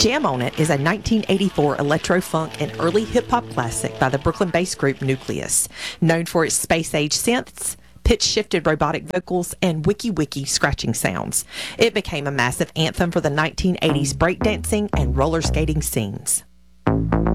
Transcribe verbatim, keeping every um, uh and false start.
Jam On It is a nineteen eighty-four electro-funk and early hip-hop classic by the Brooklyn-based group Nucleus, known for its space-age synths, pitch-shifted robotic vocals, and wiki-wiki scratching sounds. It became a massive anthem for the nineteen eighties breakdancing and roller skating scenes.